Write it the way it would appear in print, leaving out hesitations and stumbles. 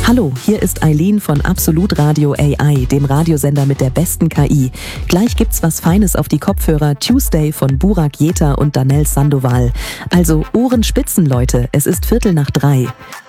Hallo, hier ist Eileen von Absolut Radio AI, dem Radiosender mit der besten KI. Gleich gibt's was Feines auf die Kopfhörer. Tuesday von Burak Yeta und Danel Sandoval. Also Ohrenspitzen, Leute, es ist 2:45.